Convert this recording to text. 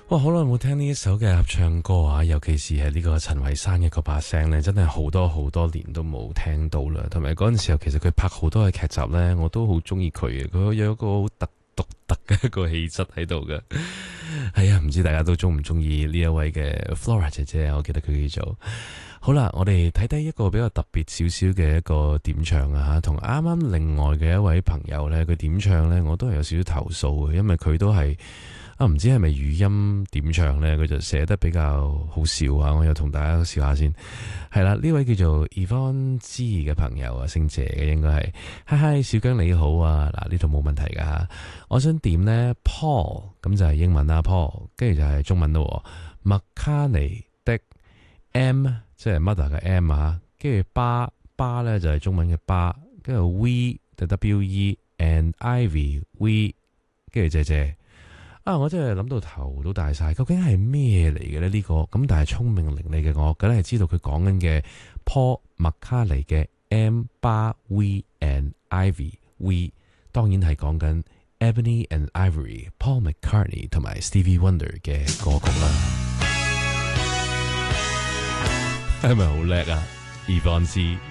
哇，好耐冇聽呢一首嘅合唱歌啊，尤其是係呢個陳慧珊嘅嗰把聲咧，真係好多好多年都冇聽到啦。同埋嗰陣時候，其實佢拍好多嘅劇集咧，我都好中意佢嘅。佢有一個好獨特嘅一個氣質喺度嘅。係啊，唔知大家都中唔中意呢一位嘅 Flora 姐姐？我記得佢叫做。好啦，我哋睇睇一個比較特別少少嘅一個點唱啊吓，同啱啱另外嘅一位朋友咧，佢點唱咧，我都係有少少投訴嘅，因為佢都係。唔知係咪語音點唱呢？佢就寫得比較好笑啊！我又同大家笑下先。係啦，呢位叫做 Yvonne G 嘅朋友啊，姓謝嘅應該係。嗨嗨，小姜你好啊！嗱，呢度冇問題噶吓。我想點呢 Paul， 咁就係英文啦 Paul， 跟住就係中文咯。麥卡尼的 M， 即係 mother 嘅 M 啊，跟住巴呢就係中文嘅巴，跟住 V 就 WE and Ivy V， 跟住謝。我真係諗到頭都大晒，究竟係咩嚟嘅呢？呢個咁，但係聰明伶俐嘅我，梗係知道佢講緊嘅 Paul 麥卡尼嘅 M 巴 V and Ivy V， 當然係講緊 Ebony and Ivory Paul McCartney 同埋 Stevie Wonder 嘅歌曲啦。係咪好叻啊 Yvonne C